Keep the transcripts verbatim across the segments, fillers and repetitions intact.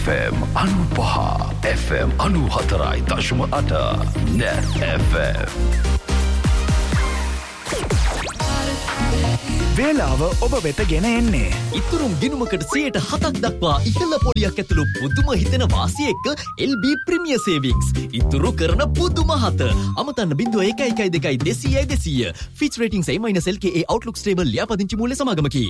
F M අනුපහ F M අනුහතරයි දශම අට Net F M. වේලාව ඔබ වෙත ගෙන එන්නේ ඉතුරුම් ගිණුමකට සියයට හතක් දක්වා ඉහළ පොලියක් ඇතුළු පුදුම හිතෙන වාසිය එක්ක L B Premier Savings ඉතුරු කරන පුදුම හත අමතන්න බිංදුව එකයි එකයි දෙකයි දෙසීයයි දෙසීය Fitch Ratings A- L K A Outlook Stable ලියාපදිංචි මූල්‍ය සමාගමකි.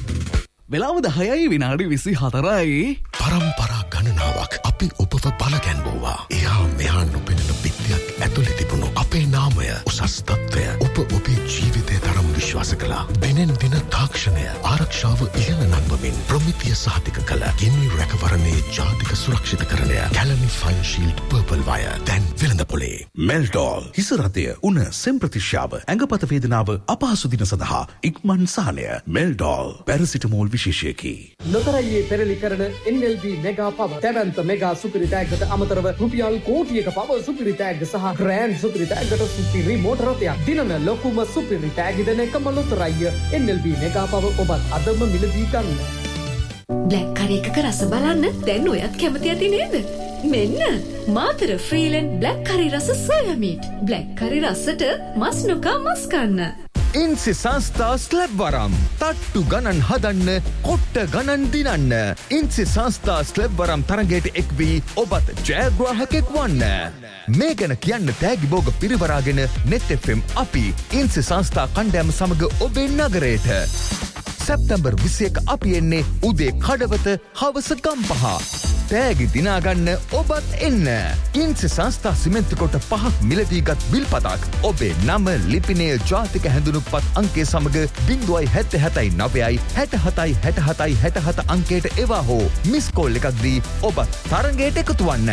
වෙලාව දහයයි විනාඩි විසි හතරයි. පරම්පරා ගණනාවක් අපි ඔබව බලගැන්වුවා. එහා මෙහා නොපෙනෙන පිටියක් ඇතුලේ තිබුණු අපේ නාමය උසස් තත්ත්වය ඔබ ඔබේ ජීවිතය තරම් විශ්වාස කළා. දිනෙන් දින තාක්ෂණය ආරක්ෂාව ඉහළ නංවමින් ප්‍රමිතිය සහතික කළ ගිනි රැකවරණයේ ජාතික සුරක්ෂිතකරණය Kelani fine shield purple wire දැන් වෙළඳපොලේ. මෙල්ඩෝල් හිස රතය උණ සෙම් ප්‍රතිශ්‍යාව ඇඟපත වේදනාව අපහසු දින සඳහා ඉක්මන් සහනය. මෙල්ඩෝල් පැරසිටමෝල් විශේෂයකි. නොතරයේ පෙරලි කරන N L B මෙගා පව දැවන්ත මෙගා සුපිරි තෑග්ගට අමතරව රුපියල් කෝටියක පව සුපිරි තෑග්ග සහ ග්‍රෑන්ඩ් සුපිරි තෑග්ගට සුපිරි මෝටර රථයක් දිනන ලොකුම සුපිරි තෑග්ග දෙන එකම ලොතරැය N L B මෙගා පව ඔබත් අදම මිලදී ගන්න. බ්ලැක් කරි එකක රස බලන්න දැන් ඔයත් කැමති ඇති නේද? මෙන්න මාතර ෆ්‍රීලන්ඩ් බ්ලැක් කරි රස සෝයා මීට්. බ්ලැක් කරි රසට මස් නොකා මස් කන්න. ඉන්සි සංස්ථා ස්ලැබ් වරම් තට්ටු ගණන් හදන්න කොට්ට ගණන් දිනන්න. ඉන්සි සංස්ථා ස්ලැබ් වරම් තරගයට එක් වී ඔබත් ජයග්‍රාහකෙක් වන්න. මේ ගැන කියන්න තෑගි බෝග පිරිවරාගෙන net F M අපි ඉන්සි සංස්ථා කණ්ඩෑම සමග ඔබේ නගරයට. සැප්තැම්බර් විසිඑක අපි එන්නේ උදේ කඩවත හවස ගම්පහ. තෑගි දිනාගන්න ඔබත් එන්න. ඉන්සි සංස්ථා සිමෙන්ති කොට පහක් මිලදීගත් බිල්පතක් ඔබේ නම ලිපිනය ජාතික හැඳුනුපත් අංකය සමග බිංදුවයි හැත්ත හැතයි නවයයි හැට හතයි හැට හතයි හැට හත අංකයට එවා හෝ මිස්කෝල් එකක් දී ඔබත් තරගයට එකතු වන්න.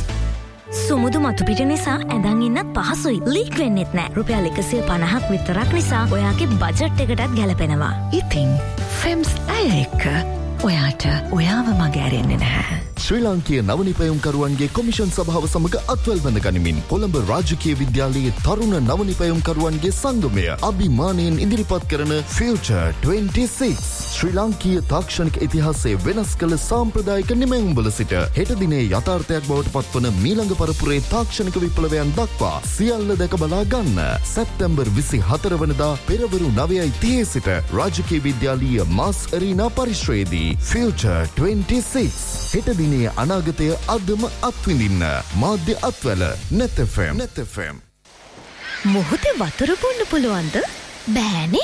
සුමුදු මතු පිට නිසා ඇඳන් ඉන්නත් පහසුයි. ලීක් වෙන්නෙත් නෑ. රුපියල් එකසිය පනහක් විතරක් නිසා ඔයාගේ බජට් එකටත් ගැලපෙනවා. ඉතින් ෆෙම්ස් ඇය එක්ක ඔයාට ඔයාව මග ඇරෙන්නේ නැහැ. ශ්‍රී ලාංකීය නවනිපැයුම්කරුවන්ගේ කොමිෂන් සභාව සමග අත්වැල් බඳ ගනිමින් කොළඹ රාජකීය විද්‍යාලයේ තරුණ නවනිපැයුම්කරුවන්ගේ සංගමය අභිමානයෙන් ඉදිරිපත් කරන ෆියුචර් twenty-six ශ්‍රී ලාංකීය තාක්ෂණික ඉතිහාසයේ වෙනස් කළ සාම්ප්‍රදායික නිමැවුම්වල සිට හෙට දිනේ යථාර්ථයක් බවට පත්වන මීළඟ පරපුරේ තාක්ෂණික විප්ලවයන් දක්වා සියල්ල දැක බලා ගන්න. සැප්තැම්බර් විසිහතර වනදා පෙරවරු නවයයි තිහේ සිට රාජකීය විද්‍යාලීය මාස් අරීනා පරිශ්‍රයේදී ෆියුචර් twenty-six හෙට දිනේ අනාගතය අදම අත්විඳින්න. මාධ්‍ය අත්වැල net F M net F M. මොහොතේ වතුර බොන්න පුළුවන්ද? බෑනේ.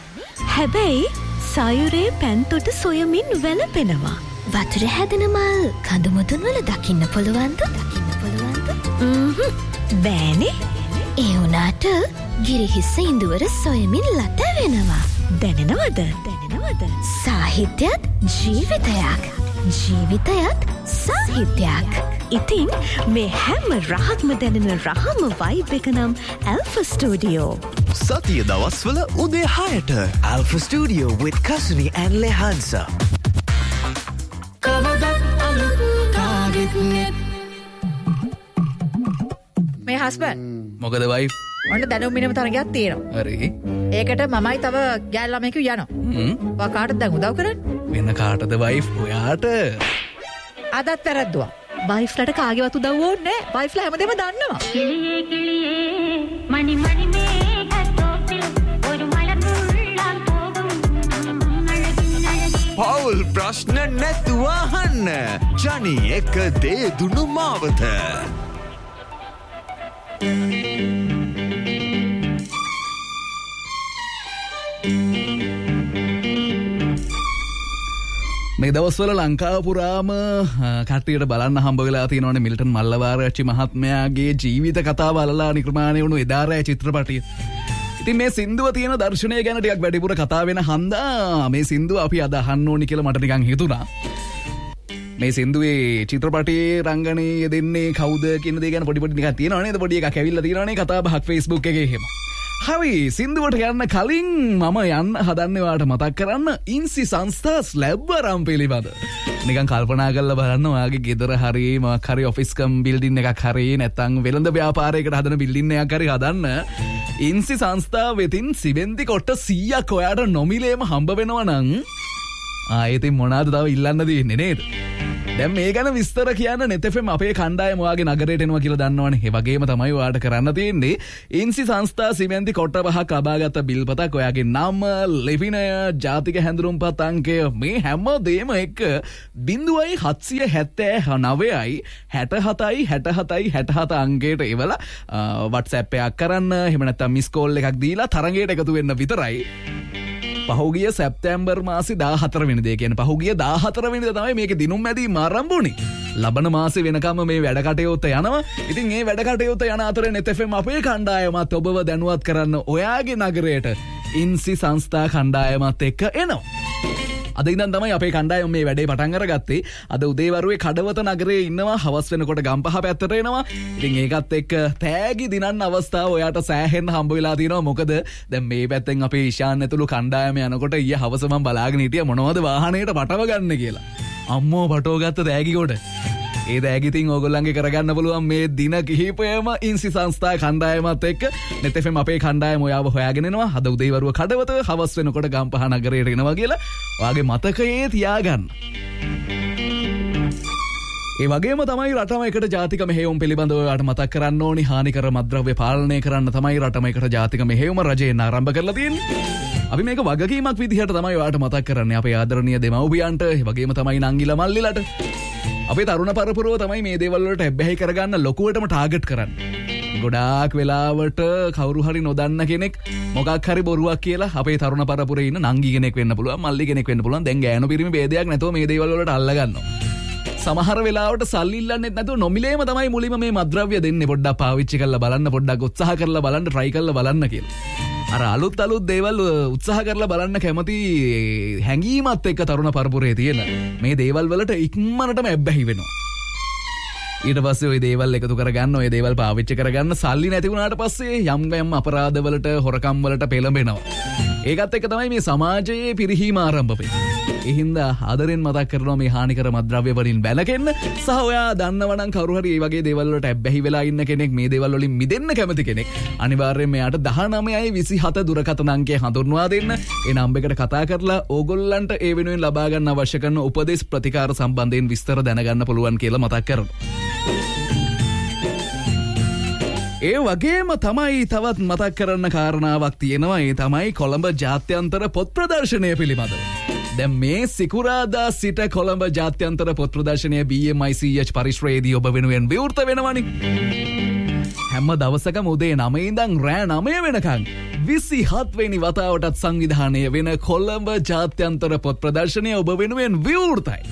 හැබැයි සයුරේ පැන්තොට සොයමින් වැළපෙනවා. වතුර හැදෙන මල් කඳු මුදුන් වල දකින්න පුළුවන්ද? දකින්න පුළුවන්ද? ම්හ් බෑනේ. ඒ උනාට ගිරිහිස්ස ඉඳුවර සොයමින් ලත වෙනවා. දැනෙනවද? දැනෙනවද? සාහිත්‍යත් ජීවිතයක්. ජීවිතයත් සාහිත්‍යයක්. ඉතින් මේ හැම රහක්ම දැනෙන රහම වයිබ් එක නම් Alpha Studio. සතිය දවස්වල උදේ හයට Alpha Studio with Kasuni and Lehansa. මේ හස්බන්ඩ් මොකද වයිෆ්? ඔන්න දැනුම් මිනිම තරගයක් තියෙනවා. හරි. ඒකට මමයි තව ගෑල් ළමයෙකු යනවා. හ්ම්. ඔයා කාටද දැන් උදව් කරන්නේ? වෙන කාටද වයිෆ්? ඔයාට. අදත් වැරද්දුවා. වයිෆ්ලට කාගේවත් උදව් ඕනේ නැහැ. වයිෆ්ලා හැමදේම දන්නවා. කිලියේ කිලියේ මණි මණි මේකතෝපිල් ஒரு මලමුල්ලන් පොගම් නලගින් නලගින් පවුල් ප්‍රශ්න නැතුව අහන්න. ජනි එක දේ දුනු මාවත. මේ දවස්වල ලංකාව පුරාම කට්ටියට බලන්න හම්බ වෙලා තියෙනවනේ මිල්ටන් මල්ලවාරච්චි මහත්මයාගේ ජීවිත කතාව අලලා නිර්මාණය වුණු එදාරෑ චිත්‍රපටිය. ඉතින් මේ සින්දුව තියෙන දර්ශනය ගැන ටිකක් වැඩිපුර කතා වෙන හන්දා මේ සින්දුව අපි අද අහන්න ඕනි කියලා මට නිකන් හිතුණා. මේ සින්දුවේ චිත්‍රපටයේ රංගනයේ යෙදෙන්නේ කවුද කියන දේ ගැන පොඩි පොඩි ටිකක් තියෙනවා නේද? පොඩි එකක් ඇවිල්ලා තියෙනවානේ කතා බහක් Facebook එකේ එහෙම. හරි සින්දුවට යන්න කලින් මම යන්න හදන්නේ ඔයාලට මතක් කරන්න ඉන්සි සංස්ථා ස්ලැබ් වරම් පිළිබඳ. නිකන් කල්පනා කරලා බලන්න ඔයාගේ ගෙදර හරි මොකක් හරි ඔෆිස් කම් බිල්ඩින් එකක් හරි නැත්නම් වෙළඳ ව්‍යාපාරයකට හදන බිල්ඩින් එකක් හරි හදන්න ඉන්සි සංස්ථාව වෙතින් සිමෙන්ති කොට්ට සීයක් ඔයාට නොමිලේම හම්බ වෙනවා නම් ආයෙත් මොනවාද තව ඉල්ලන්න දෙන්නේ නේද? දැන් මේ ගැන විස්තර කියන්න net f m අපේ කණ්ඩායම ඔයාගේ නගරයට එනවා කියලා දන්නවනේ. ඒ වගේම තමයි ඔයාට කරන්න තියෙන්නේ ඉන්සි සංස්ථා සිමෙන්ති කොට්ට පහක් ලබාගත් බිල්පතක් ඔයාගේ නම, ලිපිනය, ජාතික හැඳුනුම්පත් අංකය මේ හැම දෙයම එක්ක බිංදුවයි හත්සිය හැත්තෑ නවයයි හැට හතයි හැට හතයි හැට හත අංකයට එවලා WhatsApp එකක් කරන්න. එහෙම නැත්නම් මිස් කෝල් එකක් දීලා තරඟයට එකතු වෙන්න විතරයි. පහුගිය සැප්තැම්බර් මාසේ දාහතර වෙනිදා කියන්නේ පහුගිය දාහතර වෙනිදා තමයි මේකේ දිනුම් මැදීම ආරම්භ වුණේ. ලබන මාසේ වෙනකම් මේ වැඩ කටයුත්ත යනවා. ඉතින් මේ වැඩ කටයුත්ත යන අතරේ net f m අපේ කණ්ඩායමත් ඔබව දැනුවත් කරන්න ඔයාගේ නගරයට ඉන්සි සංස්ථා කණ්ඩායමත් එක්ක එනවා. අද ඉඳන් තමයි අපේ කණ්ඩායම මේ වැඩේ පටන් අරගත්තේ. අද උදේවරුේ කඩවත නගරයේ ඉන්නවා. හවස් වෙනකොට ගම්පහ පැත්තට එනවා. ඉතින් ඒකත් එක්ක තෑගි දිනන්න අවස්ථාව ඔයාට සෑහෙන්න හම්බ වෙලා තියෙනවා. මොකද දැන් මේ පැත්තෙන් අපේ ඉෂාන් ඇතුළු කණ්ඩායම යනකොට ඊයේ හවස මම බලාගෙන හිටියා මොනවද වාහනේට පටව ගන්න කියලා. අම්මෝ පටව ගත්ත තෑගි කොට. ඒ දෑගිතින් ඕගොල්ලන්ගේ කරගන්න පුළුවන් මේ දින කිහිපයම ඉන්සි සංස්ථා කණ්ඩායමත් එක්ක net f m අපේ කණ්ඩායම ඔයාව හොයාගෙන එනවා. අද උදේවරුව කඩවත හවස් වෙනකොට ගම්පහ නගරයට එනවා කියලා ඔයාගේ මතකයේ තියාගන්න. ඒ වගේම තමයි රටම එකට ජාතික මෙහෙයුම් පිළිබඳව ඔයාලට මතක් කරන්න ඕනි. හානිකර මද්ද්‍රව්‍ය පාලනය කරන්න තමයි රටම එකට ජාතික මෙහෙයුම රජයෙන් ආරම්භ කරලා තියෙන්නේ. අපි මේක වගකීමක් විදිහට තමයි ඔයාලට මතක් කරන්නේ අපේ ආදරණීය දෙමව්පියන්ට. ඒ වගේම තමයි නංගිලා මල්ලිලට. අපේ තරුණ පරපුරව තමයි මේ දේවල් වලට හැබ්බැහි කරගන්න ලොකුවටම ටාගට් කරන්නේ. ගොඩාක් වෙලාවට කවුරු හරි නොදන්න කෙනෙක් මොකක් හරි බොරුවක් කියලා අපේ තරුණ පරපුරේ ඉන්න නංගි කෙනෙක් වෙන්න පුළුවන්, මල්ලි කෙනෙක් වෙන්න පුළුවන්. දැන් ගෑනු පිරිමි ભેදයක් නැතුව මේ දේවල් වලට අල්ල ගන්නවා. සමහර වෙලාවට සල්ලි ඉල්ලන්නෙත් නැතුව නොමිලේම තමයි මුලින්ම මේ මද්ද්‍රව්‍ය දෙන්නේ. පොඩ්ඩක් පාවිච්චි කරලා බලන්න, පොඩ්ඩක් උත්සාහ කරලා බලන්න, try කරලා බලන්න කියලා. අර අලුත් අලුත් දේවල් උත්සාහ කරලා බලන්න කැමති හැඟීමත් එක්ක තරුණ පරපුරේ තියෙන මේ දේවල් වලට ඉක්මනටම ඇබ්බැහි වෙනවා. ඊට පස්සේ ওই දේවල් එකතු කරගන්න, ওই දේවල් පාවිච්චි කරගන්න සල්ලි නැති වුණාට පස්සේ යම් යම් අපරාධ වලට, හොරකම් වලට පෙළඹෙනවා. ඒකත් එක්ක තමයි මේ සමාජයේ පිරිහීම ආරම්භ වෙන්නේ. ඒ හින්දා ආදරෙන් මතක් කරනවා මේ හානිකර මද්ද්‍රව්‍ය වලින් බැලකෙන්න. සහ ඔයා දන්නවනම් කවුරු හරි මේ වගේ දේවල් වලට ඇබ්බැහි වෙලා ඉන්න කෙනෙක්, මේ දේවල් වලින් මිදෙන්න කැමති කෙනෙක්, අනිවාර්යයෙන් මෙයාට දහනවයයි විසිහත දුරකථන අංකය හඳුන්වා දෙන්න. ඒ නම්බරයකට කතා කරලා ඕගොල්ලන්ට ඒ වෙනුවෙන් ලබා ගන්න අවශ්‍ය කරන උපදෙස් ප්‍රතිකාර සම්බන්ධයෙන් විස්තර දැනගන්න පුළුවන් කියලා මතක් කරනවා. ඒ වගේම තමයි තවත් මතක් කරන්න කාරණාවක් තියෙනවා. ඒ තමයි කොළඹ ජාත්‍යන්තර පොත් ප්‍රදර්ශනය පිළිබඳව. දැන් මේ සිකුරාදා සිට කොළඹ ජාත්‍යන්තර පොත් ප්‍රදර්ශනය B M I C H පරිශ්‍රයේදී ඔබ වෙනුවෙන් විවෘත වෙනවනේ. හැම දවසකම උදේ නවය ඉඳන් රෑ නවය වෙනකන් විසිහත් වෙනි වතාවටත් සංවිධානය වෙන කොළඹ ජාත්‍යන්තර පොත් ප්‍රදර්ශනය ඔබ වෙනුවෙන් විවෘතයි.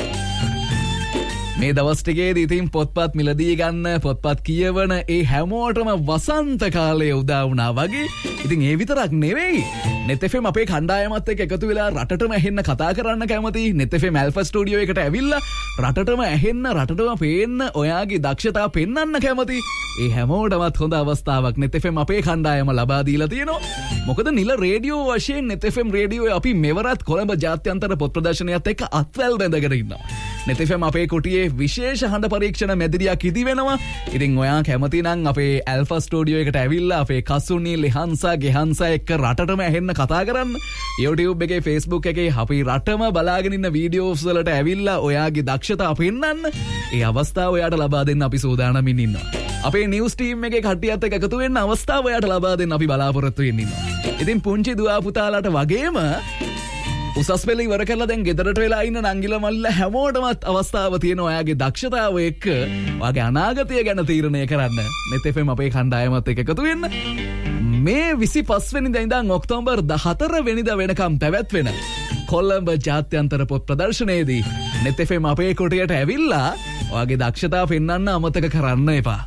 මේ දවස් ටිකේදී ඉතින් පොත්පත් මිලදී ගන්න, පොත්පත් කියවන ඒ හැමෝටම වසන්ත කාලය උදා වුණා වගේ. ඉතින් ඒ විතරක් නෙවෙයි. net f m අපේ කණ්ඩායමත් එක්ක එකතු වෙලා රටටම ඇහෙන්න කතා කරන්න කැමති. net f m Alpha Studio එකට ඇවිල්ලා රටටම ඇහෙන්න, රටටම පේන්න, ඔයාගේ දක්ෂතා පෙන්වන්න කැමති. ඒ හැමෝටමත් හොඳ අවස්ථාවක් net f m අපේ කණ්ඩායම ලබා දීලා තියෙනවා. මොකද නිල රේඩියෝ වශයෙන් net f m රේඩියෝ අපි මෙවරත් කොළඹ ජාත්‍යන්තර පොත් ප්‍රදර්ශනයත් එක්ක අත්වැල් බැඳගෙන ඉන්නවා. net f m අපේ කුටියේ විශේෂ හඬ පරීක්ෂණ මැදිරියක් ඉදි වෙනවා. ඉතින් ඔයා කැමති නම් අපේ Alpha Studio එකට ඇවිල්ලා අපේ කසුනි, ලෙහන්සා, ගෙහන්සා එක්ක රටටම ඇහෙන්න කතා කරන්න. YouTube එකේ, Facebook එකේ අපි රටම බලාගෙන ඉන්න වීඩියෝස් වලට ඇවිල්ලා ඔයාගේ දක්ෂතා පෙන්වන්න. ඒ අවස්ථාව ඔයාට ලබා දෙන්න අපි සූදානම්ින් ඉන්නවා. අපේ නිවුස් ටීම් එකේ කට්ටියත් එක්ක එකතු වෙන්න අවස්ථාව ඔයාට ලබා දෙන්න අපි බලාපොරොත්තු වෙමින් ඉන්නවා. ඉතින් පුංචි දුවා පුතාලාට වගේම උසස් පෙළ ඉවර කරලා දැන් ගෙදරට වෙලා ඉන්න නංගිලා මල්ලිලා හැමෝටමත් අවස්ථාව තියෙන ඔයාගේ දක්ෂතාව එක්ක ඔයාගේ අනාගතය ගැන තීරණය කරන්න net f m අපේ කණ්ඩායමත් එක්ක එකතු වෙන්න. මේ විසිපස් වෙනිදා ඉඳන් ඔක්තෝබර් දහතර වෙනිදා වෙනකම් පැවැත්වෙන කොළඹ ජාත්‍යන්තර පොත් ප්‍රදර්ශනයේදී net f m අපේ කුටියට ඇවිල්ලා ඔයාගේ දක්ෂතාව පෙන්වන්න අමතක කරන්න එපා.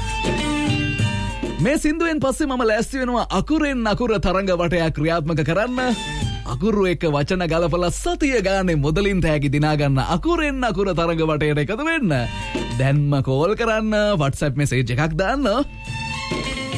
මේ සින්දුවෙන් පස්සේ මම ලෑස්ති වෙනවා අකුරෙන් අකුර තරංග වටයක් ක්‍රියාත්මක කරන්න. අකුරු එක වචන ගලපලා සතිය ගානේ මුදලින් තෑගි දිනා ගන්න අකුරෙන් අකුර තරංග වටයට එකතු වෙන්න. දැන්ම කෝල් කරන්න, WhatsApp message එකක් දාන්න.